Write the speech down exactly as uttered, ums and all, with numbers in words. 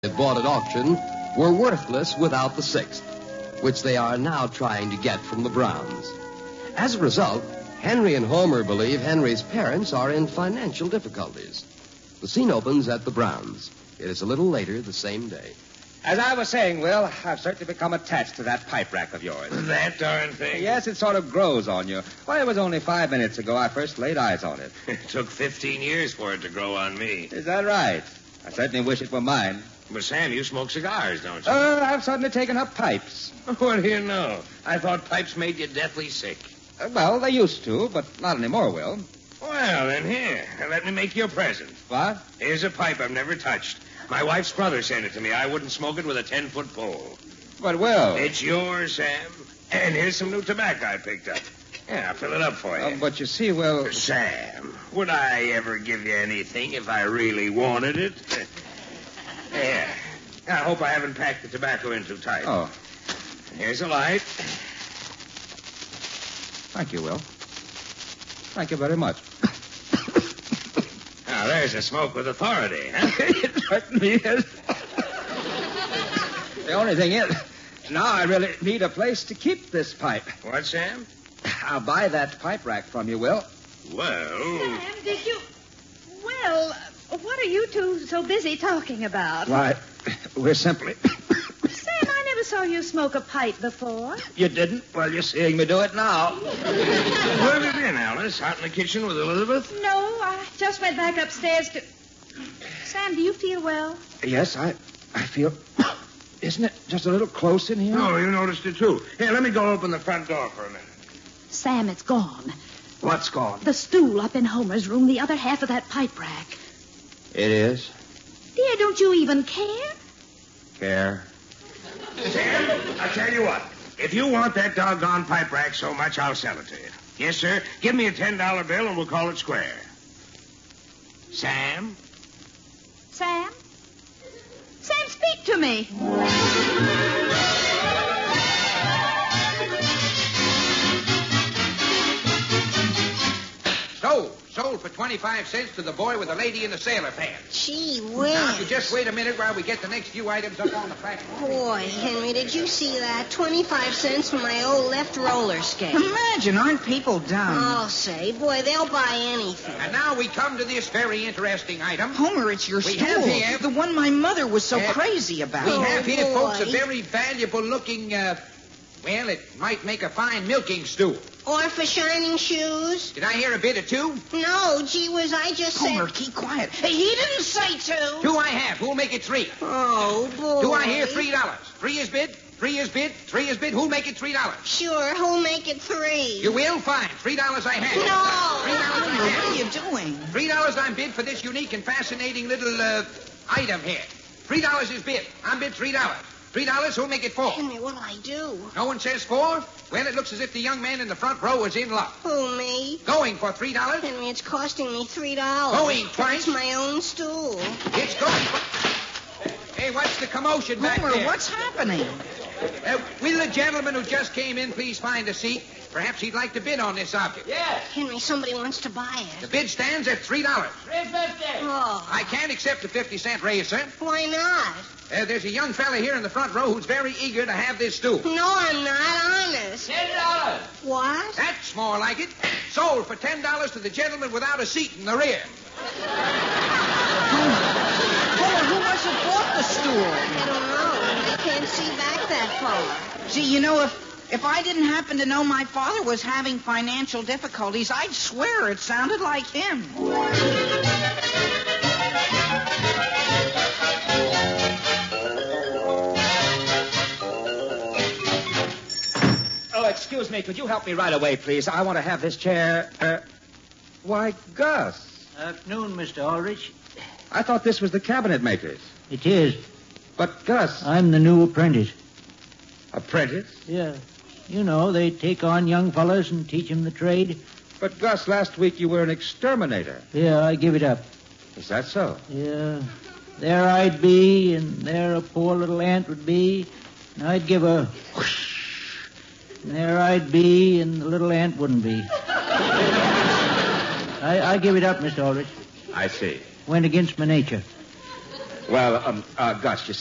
bought at auction were worthless without the sixth, which they are now trying to get from the Browns. As a result, Henry and Homer believe Henry's parents are in financial difficulties. The scene opens at the Browns. It is a little later the same day. As I was saying, Will, I've certainly become attached to that pipe rack of yours. That darn thing? Yes, it sort of grows on you. Why, it was only five minutes ago I first laid eyes on it. It took fifteen years for it to grow on me. Is that right? I certainly wish it were mine. But, Sam, you smoke cigars, don't you? Oh, uh, I've suddenly taken up pipes. What do you know? I thought pipes made you deathly sick. Uh, well, they used to, but not anymore, Will. Well, then here, let me make you a present. What? Here's a pipe I've never touched. My wife's brother sent it to me. I wouldn't smoke it with a ten-foot pole. But, Will... It's yours, Sam. And here's some new tobacco I picked up. Yeah, I'll fill it up for you. Uh, but you see, Will... Sam, would I ever give you anything if I really wanted it? Yeah. I hope I haven't packed the tobacco in too tight. Oh. Here's a light. Thank you, Will. Thank you very much. Now, there's a smoke with authority, huh? It certainly is. The only thing is, now I really need a place to keep this pipe. What, Sam? I'll buy that pipe rack from you, Will. Well... Sam, did you... Well, what are you two so busy talking about? Why, we're simply... Sam, I never saw you smoke a pipe before. You didn't? Well, you're seeing me do it now. Where have you been, Alice? Out in the kitchen with Elizabeth? No, I just went back upstairs to... Sam, do you feel well? Yes, I, I feel... Isn't it just a little close in here? Oh, you noticed it, too. Here, let me go open the front door for a minute. Sam, it's gone. What's gone? The stool up in Homer's room, the other half of that pipe rack. It is? Dear, don't you even care? Care? Sam, I'll tell you what. If you want that doggone pipe rack so much, I'll sell it to you. Yes, sir. Give me a ten dollar bill and we'll call it square. Sam? Sam? Sam, speak to me. So, sold for twenty-five cents to the boy with the lady in the sailor pants. Gee Now, if you whiz. just wait a minute while we get the next few items up on the platform. Boy, Henry, did you see that? twenty-five cents for my old left roller skate. Imagine, aren't people dumb? I'll say, boy, they'll buy anything. And now we come to this very interesting item. Homer, it's your We stool. have here- The one my mother was so Uh, crazy about. We Oh, have here, boy. folks, a very valuable-looking, uh, well, it might make a fine milking stool. Or for shining shoes? Did I hear a bid or two? No, gee whiz, I just Homer, said... keep quiet. Hey, he didn't say two. Two I have. Who'll make it three? Oh, boy. Do I hear three dollars? Three is bid. Three is bid. Three is bid. Who'll make it three dollars? Sure, who'll make it three? You will? Fine. Three dollars I have. No. Three dollars I Homer, what have. are you doing? Three dollars I'm bid for this unique and fascinating little uh, item here. Three dollars is bid. I'm bid three dollars. Three dollars, who'll make it four? Henry, what'll I do? No one says four? Well, it looks as if the young man in the front row is in luck. Who, me? Going for three dollars. Henry, it's costing me three dollars. Going twice? It's my own stool. It's going for... Hey, what's the commotion back Homer, there? what's happening? Uh, will the gentleman who just came in please find a seat? Perhaps he'd like to bid on this object. Henry, somebody wants to buy The it. bid stands at three dollars. Oh, I can't accept a fifty cent raise, sir. why not? Uh, there's a young fella here in the front row who's very eager to have this stool. No, I'm not honest. Ten dollars. What? That's more like it. Sold for ten dollars to the gentleman without a seat in the rear. Homer, who must have bought the stool? I don't know. I can't see back that far. Gee, you know, if if I didn't happen to know my father was having financial difficulties, I'd swear it sounded like him. Oh, excuse me. Could you help me right away, please? I want to have this chair... Uh, why, Gus. Afternoon, Mister Aldrich. I thought this was the cabinet maker's. It is. But, Gus... I'm the new apprentice. Apprentice? Yeah. You know, they take on young fellows and teach them the trade. But, Gus, last week you were an exterminator. Yeah, I give it up. Is that so? Yeah. There I'd be, and there a poor little ant would be, and I'd give a whoosh. And there I'd be, and the little ant wouldn't be. I, I give it up, Mister Aldrich. I see. Went against my nature. Well, um, uh, Gus, you